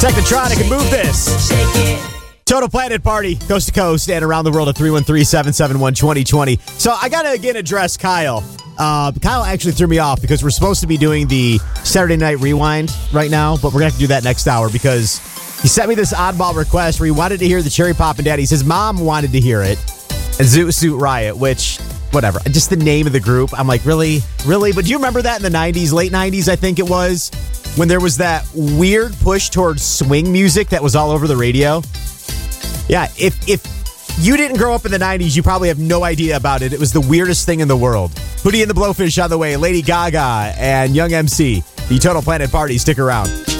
Technotronic and Move This. Total Planet Party, coast to coast and around the world at 313-771-2020. So I got to again address Kyle. Kyle actually threw me off because we're supposed to be doing the Saturday Night Rewind right now, but we're going to have to do that next hour because he sent me this oddball request where he wanted to hear the Cherry Poppin' Daddies. His mom wanted to hear it, and Zoot Suit Riot, which, whatever. Just the name of the group. I'm like, really? Really? But do you remember that in the 90s, late 90s, I think it was, when there was that weird push towards swing music that was all over the radio? Yeah, if you didn't grow up in the 90s, you probably have no idea about it. It was the weirdest thing in the world. Hootie and the Blowfish on the way, Lady Gaga and Young MC. The Total Planet Party. Stick around.